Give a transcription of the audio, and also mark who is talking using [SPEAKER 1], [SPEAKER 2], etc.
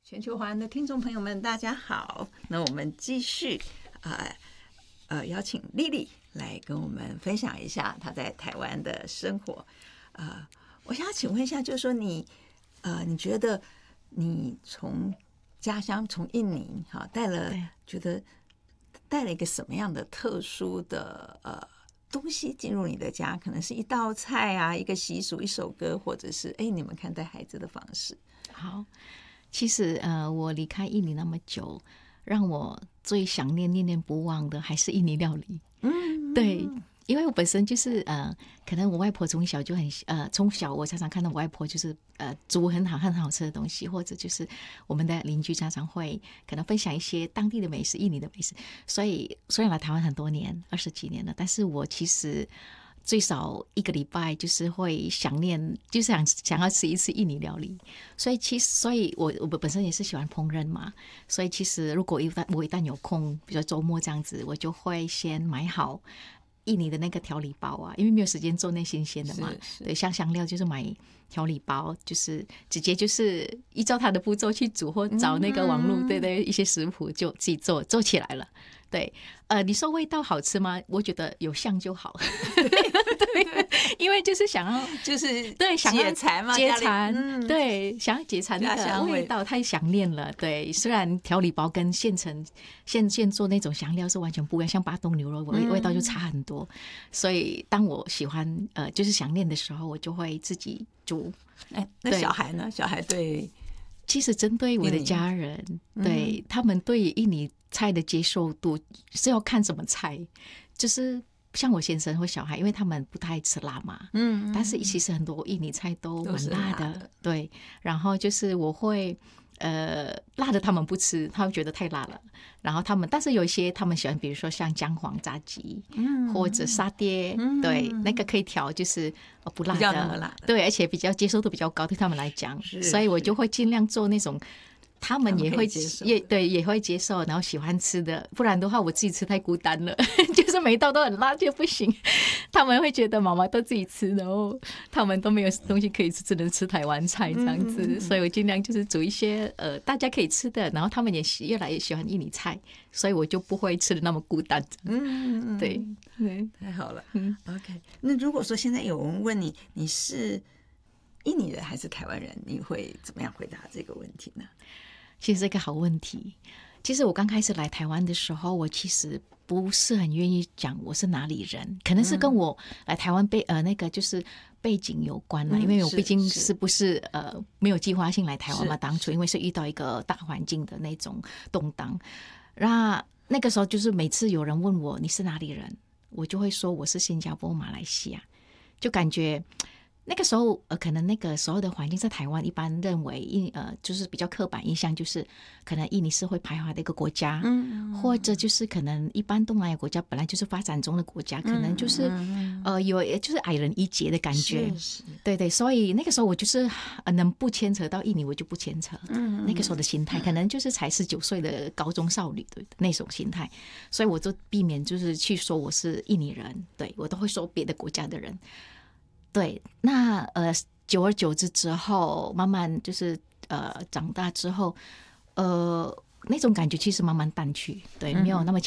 [SPEAKER 1] 全球华人的听众朋友们，大家好。那我们继续邀请丽丽来跟我们分享一下她在台湾的生活。我想要请问一下，就是说你觉得你从家乡从印尼觉得带了一个什么样的特殊的东西进入你的家？可能是一道菜啊，一个习俗，一首歌，或者是你们看待孩子的方式。
[SPEAKER 2] 好，其实我离开印尼那么久，让我最想念、念念不忘的还是印尼料理。对，因为我本身就是可能我外婆从小就从小我常常看到我外婆就是煮很好吃的东西，或者就是我们的邻居常常会可能分享一些当地的美食、印尼的美食。所以虽然来台湾很多年，20几年了，但是我其实最少一个礼拜就是会想念，就是想要吃一次印尼料理。所以我本身也是喜欢烹饪嘛，所以其实如果我一旦有空，比如说周末这样子，我就会先买好印尼的那个调理包啊，因为没有时间做那新鲜的嘛。对，像香料就是买调理包，就是直接就是依照它的步骤去煮，或找那个网络对一些食谱就自己做起来了。对，你说味道好吃吗？我觉得有像就好。对，因为就是想要
[SPEAKER 1] 就是
[SPEAKER 2] 对想要
[SPEAKER 1] 解馋嘛，
[SPEAKER 2] 解馋，对，想要解馋那个味道太想念了。对，虽然调理包跟现做那种香料是完全不一样，像巴东牛肉味道就差很多。所以当我喜欢就是想念的时候，我就会自己煮。
[SPEAKER 1] 那小孩呢？小孩对。
[SPEAKER 2] 其实针对我的家人，对他们对印尼菜的接受度是要看什么菜，就是像我先生或小孩，因为他们不太吃辣嘛，但是其实很多印尼菜都蛮辣的，对。然后就是我会辣的他们不吃，他们觉得太辣了。然后但是有一些他们喜欢，比如说像姜黄炸鸡，或者沙爹，对，那个可以调，就是不辣的，对，而且比较接受度比较高，对他们来讲，所以我就会尽量做那种他们也会也会接受，然后喜欢吃的，不然的话我自己吃太孤单了，就是每一道都很辣就不行。他们会觉得妈妈都自己吃，然后他们都没有东西可以吃，只能吃台湾菜这样子。所以我尽量就是煮一些大家可以吃的，然后他们也越来越喜欢印尼菜，所以我就不会吃的那么孤单。对，
[SPEAKER 1] 太好了。OK， 那如果说现在有人问你是印尼人还是台湾人，你会怎么样回答这个问题呢？
[SPEAKER 2] 其实是一个好问题。其实我刚开始来台湾的时候，我其实不是很愿意讲我是哪里人，可能是跟我来台湾那个就是背景有关了，因为我毕竟是不是没有计划性来台湾嘛，当初因为是遇到一个大环境的那种动荡，那个时候就是每次有人问我你是哪里人，我就会说我是新加坡马来西亚，就感觉那个时候可能那个时候的环境在台湾一般认为就是比较刻板印象，就是可能印尼是会排华的一个国家，或者就是可能一般东南亚国家本来就是发展中的国家，可能就是有就是矮人一截的感觉，对，所以那个时候我就是能不牵扯到印尼我就不牵扯，那个时候的心态可能就是才19岁的高中少女的那种心态，所以我就避免就是去说我是印尼人，对，我都会说别的国家的人。对，那久而久之之后，慢慢就是长大之后，那种感觉其实慢慢淡去，对，没有那么